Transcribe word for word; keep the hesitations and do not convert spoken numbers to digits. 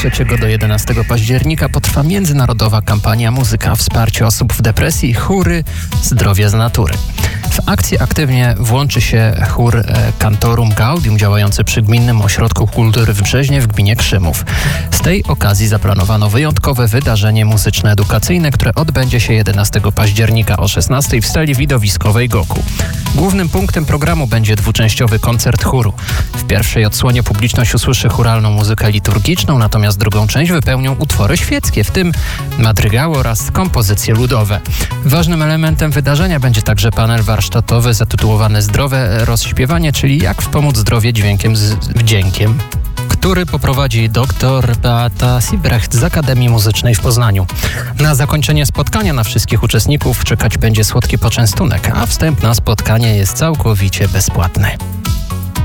trzeciego do jedenastego października potrwa międzynarodowa kampania Muzyka w wsparciu osób w depresji, chóry Zdrowie z natury. W akcji aktywnie włączy się chór Cantorum Gaudium działający przy Gminnym Ośrodku Kultury w Brzeźnie w gminie Krzymów. Z tej okazji zaplanowano wyjątkowe wydarzenie muzyczno-edukacyjne, które odbędzie się jedenastego października o szesnastej w sali widowiskowej Goku. Głównym punktem programu będzie dwuczęściowy koncert chóru. W pierwszej odsłonie publiczność usłyszy chóralną muzykę liturgiczną, natomiast drugą część wypełnią utwory świeckie, w tym madrygały oraz kompozycje ludowe. Ważnym elementem wydarzenia będzie także panel warsztatowy zatytułowany Zdrowe rozśpiewanie, czyli jak wspomóc zdrowie dźwiękiem z wdziękiem, który poprowadzi dr Beata Siebrecht z Akademii Muzycznej w Poznaniu. Na zakończenie spotkania na wszystkich uczestników czekać będzie słodki poczęstunek, a wstęp na spotkanie jest całkowicie bezpłatny.